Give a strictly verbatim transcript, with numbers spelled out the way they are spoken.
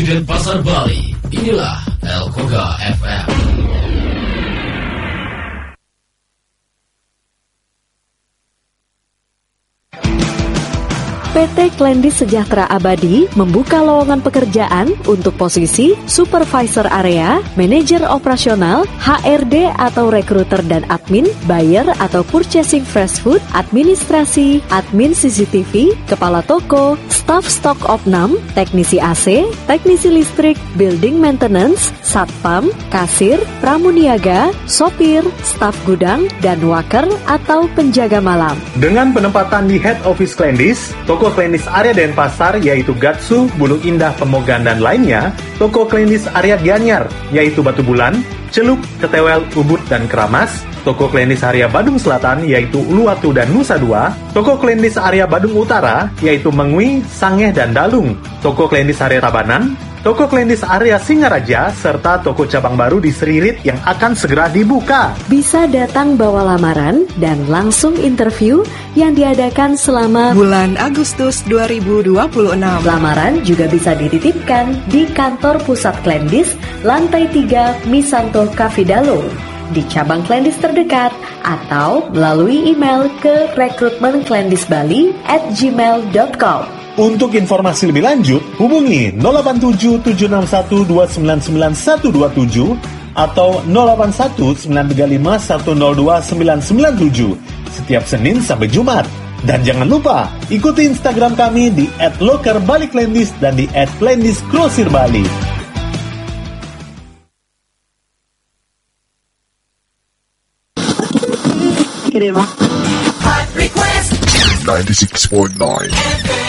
Denpasar, Bali. Inilah El Koga F M. P T Klendis Sejahtera Abadi membuka lowongan pekerjaan untuk posisi Supervisor Area, Manajer Operasional, H R D atau Rekruter dan Admin, Buyer atau Purchasing Fresh Food, Administrasi, Admin C C T V, Kepala Toko, Staf Stok Opnam, Teknisi A C, Teknisi Listrik, Building Maintenance, Satpam, Kasir, Pramuniaga, Sopir, Staf Gudang, dan Waker atau Penjaga Malam. Dengan penempatan di Head Office Klendis, Toko Klendis Area Denpasar yaitu Gatsu, Bulung Indah, Pemogan, dan lainnya, Toko Klendis Area Gianyar yaitu Batu Bulan, Celup, Ketewel, Ubud, dan Keramas, Toko Klendis Area Badung Selatan yaitu Uluwatu dan Nusa Dua, Toko Klendis Area Badung Utara yaitu Mengwi, Sangeh, dan Dalung, Toko Klendis Area Tabanan, Toko Klendis Area Singaraja, serta toko cabang baru di Seririt yang akan segera dibuka. Bisa datang bawa lamaran dan langsung interview yang diadakan selama bulan Agustus dua ribu dua puluh enam. Lamaran juga bisa dititipkan di kantor pusat Klendis, lantai tiga Misanto Kafidalo, di cabang Klendis terdekat, atau melalui email ke rekrutmenklendisbali at gmail dot com. Untuk informasi lebih lanjut, hubungi nol delapan tujuh tujuh enam satu dua sembilan sembilan satu dua tujuh atau nol delapan satu sembilan tiga lima satu nol dua sembilan sembilan tujuh setiap Senin sampai Jumat. Dan jangan lupa, ikuti Instagram kami di et loker bali klendis dan di et klendis grosir bali. Hot Request ninety-six point nine